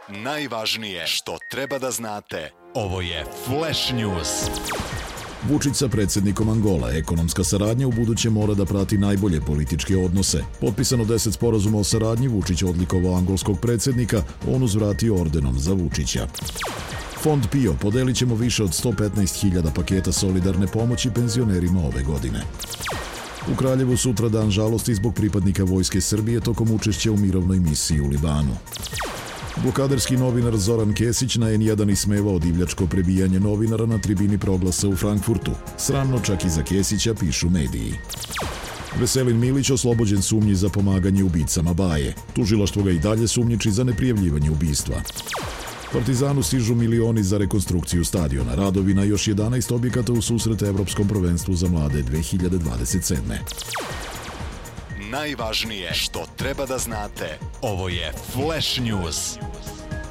Najvažnije što treba da znate. Ovo je Flash News. Vučić sa predsjednikom Angola. Ekonomska saradnja u buduće mora da prati najbolje političke odnose. Potpisano 10 sporazuma o saradnji, Vučić odlikovao angolskog predsjednika, on uzvratio ordenom za Vučića. Fond PIO, podelit ćemo više od 115.000 paketa solidarne pomoći penzionerima ove godine. U Kraljevu sutra dan žalosti zbog pripadnika Vojske Srbije tokom učešća u mirovnoj misiji u Libanu. Blokaderski novinar Zoran Kesić na N1 ismevao divljačko prebijanje novinara na tribini Proglasa u Frankfurtu. Sramno čak i za Kesića, pišu mediji. Veselin Milić oslobođen sumnji za pomaganje ubicama Baje. Tužilaštvo ga i dalje sumnjiči za neprijavljivanje ubistva. Partizanu stižu milioni za rekonstrukciju stadiona. Radovi na još 11 objekata u susret Evropskom prvenstvu za mlade 2027. Najvažnije što treba da znate. Ovo je Flash News.